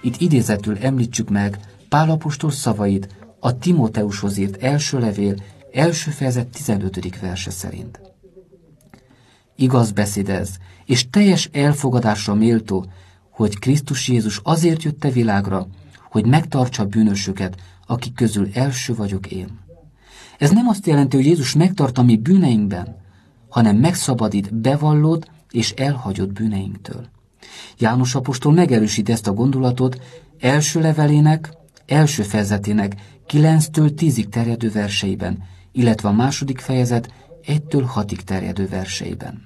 Itt idézetül említsük meg Pál apostol szavait a Timóteushoz írt első levél első fejezet 15. verse szerint. Igaz beszéd ez, és teljes elfogadásra méltó, hogy Krisztus Jézus azért jött a világra, hogy megtartsa a bűnösöket, akik közül első vagyok én. Ez nem azt jelenti, hogy Jézus megtart a mi bűneinkben, hanem megszabadít bevallott és elhagyott bűneinktől. János apostol megerősíti ezt a gondolatot első levelének, első fejezetének 9-től 10-ig terjedő verseiben, illetve a második fejezet 1-től 6-ig terjedő verseiben.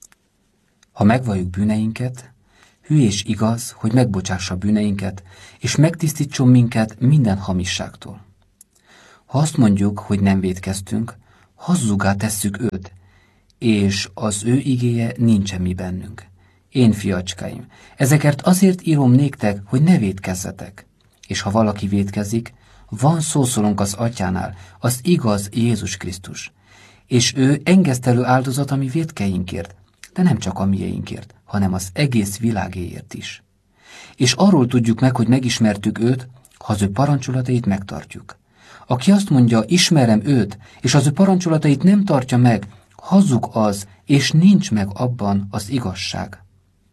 Ha megvalljuk bűneinket, hű és igaz, hogy megbocsássa bűneinket, és megtisztítson minket minden hamisságtól. Ha azt mondjuk, hogy nem vétkeztünk, hazzuggá tesszük őt, és az ő igéje nincsen mi bennünk. Én, fiacskáim, ezeket azért írom néktek, hogy ne vétkezzetek. És ha valaki vétkezik, van szószólónk az Atyánál, az igaz Jézus Krisztus. És ő engesztelő áldozat a mi vétkeinkért, de nem csak a mieinkért, hanem az egész világéért is. És arról tudjuk meg, hogy megismertük őt, ha az ő parancsolatait megtartjuk. Aki azt mondja, ismerem őt, és az ő parancsolatait nem tartja meg, hazug az, és nincs meg abban az igazság.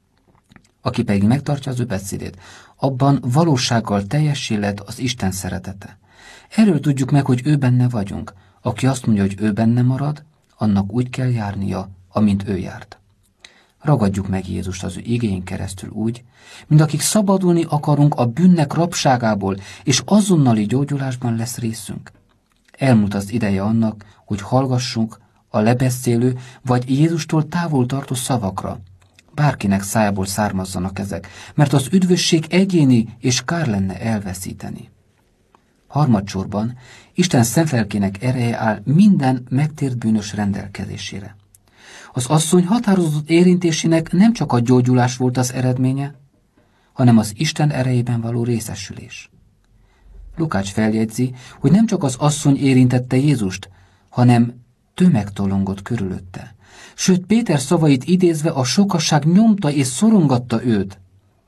Aki pedig megtartja az ő beszédét, abban valósággal teljessé lett az Isten szeretete. Erről tudjuk meg, hogy ő benne vagyunk. Aki azt mondja, hogy ő benne marad, annak úgy kell járnia, amint ő járt. Ragadjuk meg Jézust az ő igéjén keresztül úgy, mint akik szabadulni akarunk a bűnnek rabságából, és azonnali gyógyulásban lesz részünk. Elmúlt az ideje annak, hogy hallgassunk a lebeszélő vagy Jézustól távol tartó szavakra. Bárkinek szájából származzanak ezek, mert az üdvösség egyéni és kár lenne elveszíteni. Harmadsorban Isten szent lelkének ereje áll minden megtért bűnös rendelkezésére. Az asszony határozott érintésének nem csak a gyógyulás volt az eredménye, hanem az Isten erejében való részesülés. Lukács feljegyzi, hogy nem csak az asszony érintette Jézust, hanem tömeg tolongott körülötte. Sőt, Péter szavait idézve a sokaság nyomta és szorongatta őt.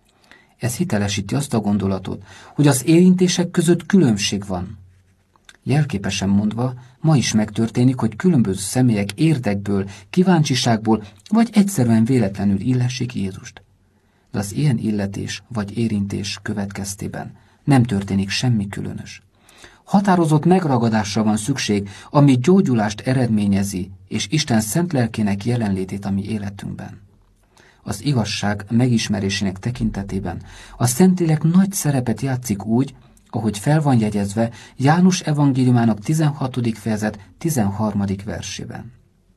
Ez hitelesíti azt a gondolatot, hogy az érintések között különbség van. Jelképesen mondva, ma is megtörténik, hogy különböző személyek érdekből, kíváncsiságból vagy egyszerűen véletlenül illessék Jézust. De az ilyen illetés vagy érintés következtében nem történik semmi különös. Határozott megragadásra van szükség, ami gyógyulást eredményezi, és Isten szent lelkének jelenlétét a mi életünkben. Az igazság megismerésének tekintetében a Szentlélek nagy szerepet játszik úgy, ahogy fel van jegyezve János evangéliumának 16. fejezet 13. versében.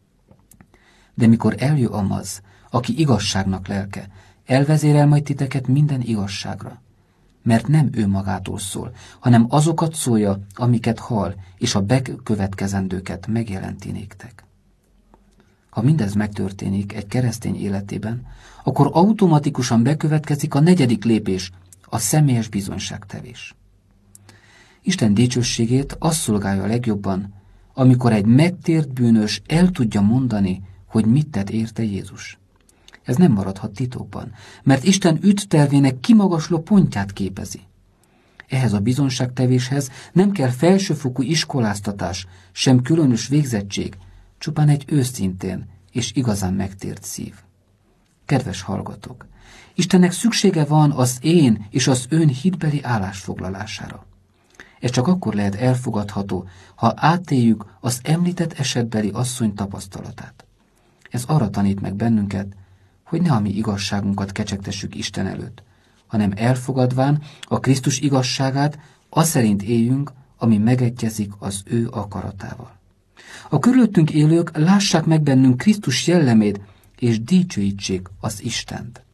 De mikor eljö Amaz, aki igazságnak lelke, elvezérel majd titeket minden igazságra, mert nem ő magától szól, hanem azokat szólja, amiket hall, és a bekövetkezendőket megjelenti néktek. Ha mindez megtörténik egy keresztény életében, akkor automatikusan bekövetkezik a 4. lépés, a személyes bizonyságtevés. Isten dicsőségét azt szolgálja a legjobban, amikor egy megtért bűnös el tudja mondani, hogy mit tett érte Jézus. Ez nem maradhat titokban, mert Isten üdvtervének kimagasló pontját képezi. Ehhez a bizonyságtevéshez nem kell felsőfokú iskoláztatás, sem különös végzettség, csupán egy őszintén és igazán megtért szív. Kedves hallgatók, Istennek szüksége van az én és az ön hitbeli állásfoglalására. Ez csak akkor lehet elfogadható, ha átéljük az említett esetbeli asszony tapasztalatát. Ez arra tanít meg bennünket, hogy ne a mi igazságunkat kecsegtessük Isten előtt, hanem elfogadván a Krisztus igazságát, aszerint éljünk, ami megegyezik az ő akaratával. A körülöttünk élők lássák meg bennünk Krisztus jellemét, és dicsőítsék az Istent.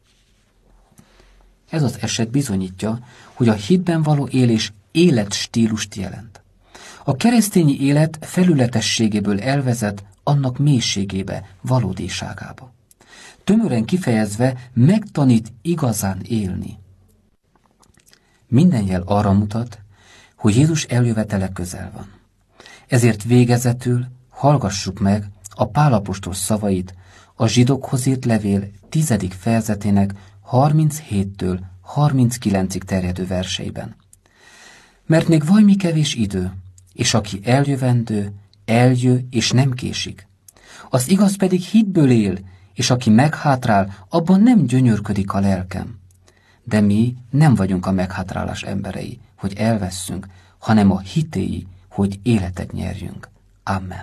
Ez az eset bizonyítja, hogy a hitben való élés életstílust jelent. A keresztényi élet felületességéből elvezet annak mélységébe, valódiságába. Tömören kifejezve megtanít igazán élni. Minden jel arra mutat, hogy Jézus eljövetele közel van. Ezért végezetül hallgassuk meg a Pál apostol szavait a zsidókhoz írt levél 10. fejezetének 37-től 39-ig terjedő verseiben. Mert még vajmi kevés idő, és aki eljövendő, eljö és nem késik. Az igaz pedig hitből él, és aki meghátrál, abban nem gyönyörködik a lelkem. De mi nem vagyunk a meghátrálás emberei, hogy elvesszünk, hanem a hitéi, hogy életet nyerjünk. Amen.